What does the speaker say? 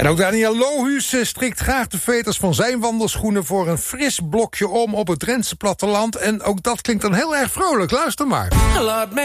En ook Daniel Lohuus strikt graag de veters van zijn wandelschoenen voor een fris blokje om op het Drentse platteland. En ook dat klinkt dan heel erg vrolijk. Luister maar.